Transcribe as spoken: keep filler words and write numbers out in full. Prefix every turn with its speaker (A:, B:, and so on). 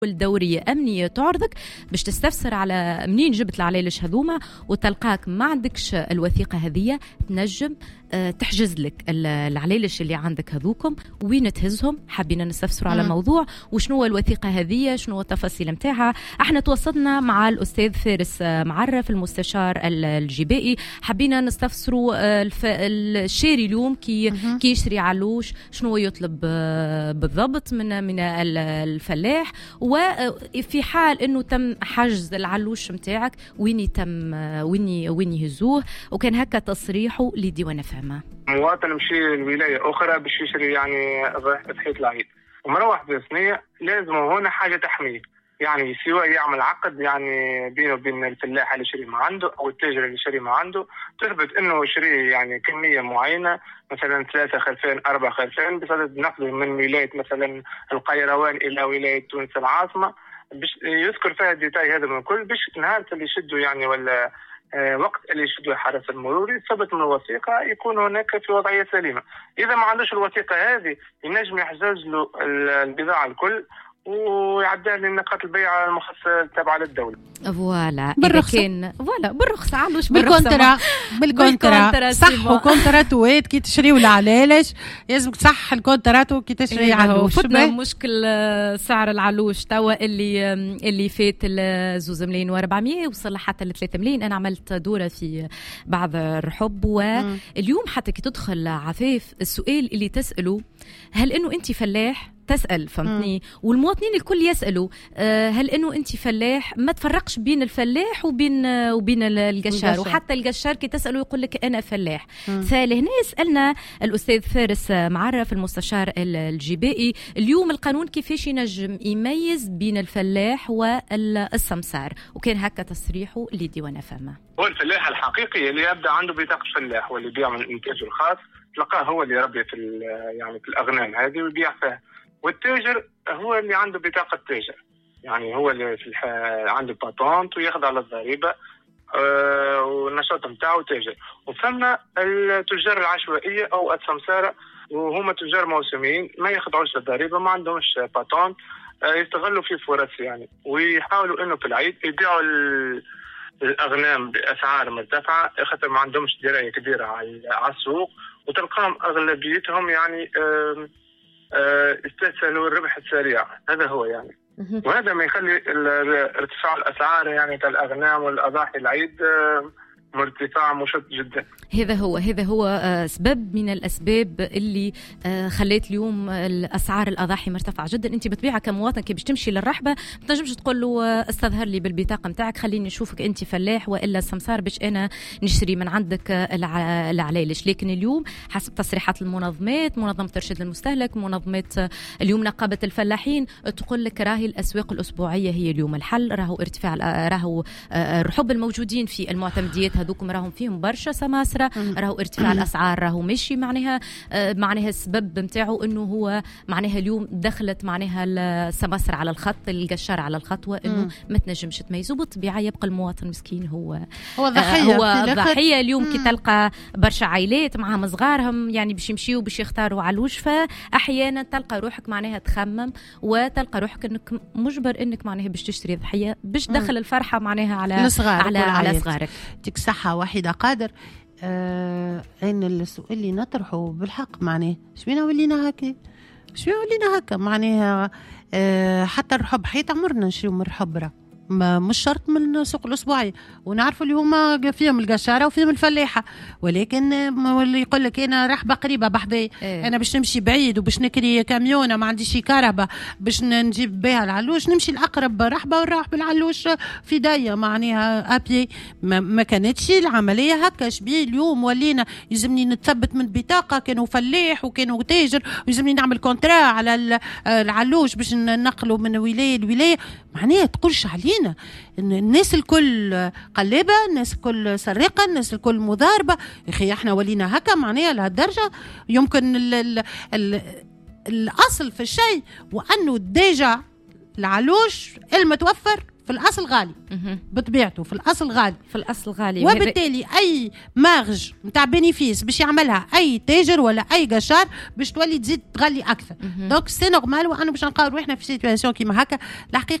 A: الدورية أمنية تعرضك باش تستفسر على منين جبت العلالش هذوما، وتلقاك ما عندكش الوثيقة هذية، تنجم تحجز لك العلالش اللي عندك هذوكم وين تهزهم. حابين نستفسروا على موضوع وشنو الوثيقة هذية، شنو التفاصيل متاعها. احنا تواصلنا مع الأستاذ فارس معرف المستشار الجبائي، حابين نستفسروا الشاري اليوم كي كي يشتري علوش شنو يطلب بالضبط من من الفلاح، وفي حال انه تم حجز العلوش متاعك وين يتم وين وين يهزوه، وكان هكا تصريحه لديوان فهمه.
B: مواطن مشي لولاية أخرى باش يشتري يعني ضحية العيد ومروح بثنية، لازم هنا حاجة تحميه، يعني سواء يعمل عقد يعني بينه وبين الفلاح اللي يشتري ما عنده أو التاجر اللي يشتري ما عنده، تثبت إنه يشتري يعني كمية معينة، مثلا ثلاثة خرفان أربعة خرفان بصدد نقله من ولاية مثلا القيروان إلى ولاية تونس العاصمة، باش يذكر فيها الديتاي هذا من الكل، باش نهار اللي يشدوا يعني ولا آه وقت اللي يشدوا الحرس المروري ثبت من الوثيقة يكون هناك في وضعية سليمة. إذا ما عندوش الوثيقة هذه ينجم يحجز له البضاعة الكل ويعدها لنقاط البيع المخصصة تابعة للدولة.
A: فوالا
C: بالرخصة
A: كان فوالا بالرخصة علوش
C: بالكونترا بالكونترا صح. وكونتراتوات كي تشري ولا علالش لازم تصح الكونتراتو كي تشري علوش.
A: فتنا مشكل سعر العلوش توا اللي اللي فات زوز ملايين وأربعمية وصل حتى لثلاثة ملايين. أنا عملت دورة في بعض الرحب، واليوم حتى كي تدخل عفاف السؤال اللي تسأله هل إنه أنت فلاح تسأل، فهمتني؟ والمواطنين الكل يسألوا أه هل إنه أنت فلاح، ما تفرقش بين الفلاح وبين وبين القشار، وحتى القشار كي تسأله يقول لك أنا فلاح. فلهنا يسألنا الأستاذ فارس معرف المستشار الجبائي اليوم القانون كيفاش ينجم يميز بين الفلاح والسمسار، وكان هكا تصريحه لديوان فهمه.
B: هو الفلاح الحقيقي اللي يبدأ عنده بطاقة فلاح واللي بيعمل إنتاجه الخاص، تلقاه هو اللي يربي في يعني في الأغنام هذه ويبيع فيها، والتاجر هو اللي عنده بطاقة تاجر، يعني هو اللي في الح... عنده باتونت وياخذ على الضريبة أه والنشاط نتاعو تاجر. وفما التجار العشوائية أو السمسارة وهما تجار موسميين ما ياخذوش الضريبة، ما عندهمش باتونت، أه يستغلوا في فرص يعني، ويحاولوا إنه في العيد يبيعوا ال... الأغنام بأسعار مرتفعة خاطر ما عندهمش دراية كبيرة على السوق، وتلقاهم أغلبيتهم يعني أه استسهلوا الربح السريع. هذا هو يعني، وهذا ما يخلي ارتفاع الأسعار يعني كالأغنام والأضاحي العيد مرتفع مشد جدا.
A: هذا هو هذا هو سبب من الأسباب اللي خليت اليوم الأسعار الأضاحي مرتفعة جدا. أنت بتبيعها كمواطن كي باش تمشي للرحبة ما تنجمش تقول له استظهر لي بالبطاقة متاعك خليني نشوفك أنت فلاح وإلا سمسار باش أنا نشتري من عندك العلالش. لكن اليوم حسب تصريحات المنظمات، منظمة ترشيد للمستهلك، منظمة اليوم نقابة الفلاحين، تقول لك راهي الأسواق الأسبوعية هي اليوم الحل. راهو ارتفاع راهو الرحب الموجودين في المعتمديات هذوكم راهم فيهم برشا سماسرة، راهو ارتفاع الأسعار راهو ماشي معناها آه معناها السبب نتاعو انه هو معناها اليوم دخلت معناها السماسرة على الخط، القشار على الخط، وانه ما تنجمش تميزه. بالطبيعة يبقى المواطن مسكين هو
C: هو ضحية،
A: آه هو ضحية اليوم. كي تلقى برشا عائلات معهم صغارهم يعني باش يمشيوا باش يختاروا علوش، فأحيانا تلقى روحك معناها تخمم وتلقى روحك انك مجبر انك معناها باش تشتري ضحية باش تدخل الفرحة معناها على على على صغارك.
C: صحة واحدة قادر. آه عين السؤال اللي نطرحه بالحق معناه شبينا ولينا هكا شبينا ولينا هكا معناها آه حتى الرحب حيت عمرنا نشريو من الرحبرة، ما مش شرط من السوق الأسبوعي، ونعرفوا اللي هما فيهم القشارة وفيهم الفلاحة، ولكن اللي يقول لك أنا رحبة قريبة بحذاي إيه. أنا باش نمشي بعيد وباش نكري كاميونة ما عنديش كهرباء باش نجيب بها العلوش، نمشي الأقرب رحبة ونروح بالعلوش في داية معناها أبي. ما, ما كانتش العملية هكا. شبيه اليوم ولينا يلزمني نتثبت من بطاقة كانوا فلاح وكانوا تاجر ويلزمني نعمل كونترا على العلوش باش ننقله من ولاية لولاية، معناها تقولش علينا الناس الكل قلبة، الناس الكل سرقة، الناس الكل مضاربة. اخي احنا ولينا هكا معناها لهالدرجة. يمكن ال ال ال الأصل في الشيء وأنه ديجا العلوش المتوفر في الاصل غالي بطبيعته، في الاصل غالي
A: في الاصل غالي،
C: وبالتالي اي مارج نتاع بينيفيس باش يعملها اي تاجر ولا اي قشار باش تولي تزيد تغلي اكثر. دونك سي نورمال، وانا باش نلقاو روحنا في سيتواسيون كيما هكا. الحقيقه